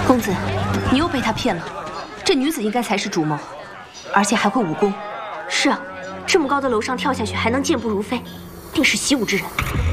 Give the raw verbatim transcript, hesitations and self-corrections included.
公子，你又被他骗了。这女子应该才是主谋，而且还会武功。 是啊，这么高的楼上跳下去还能健步如飞，定是习武之人。